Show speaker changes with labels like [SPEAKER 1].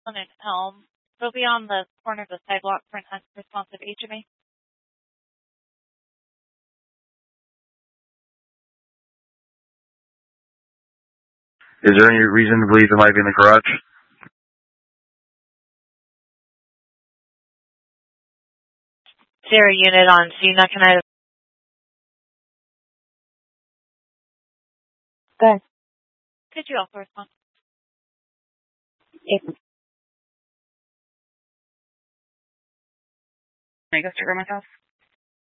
[SPEAKER 1] on an Elm. It'll be on the corner of the sidewalk for an unresponsive HMA.
[SPEAKER 2] Is there any reason to believe it might be in the garage?
[SPEAKER 1] Is there a unit on Cena? Can I?
[SPEAKER 3] Good.
[SPEAKER 1] Could you also respond?
[SPEAKER 3] April.
[SPEAKER 4] Can I go to grandma's house?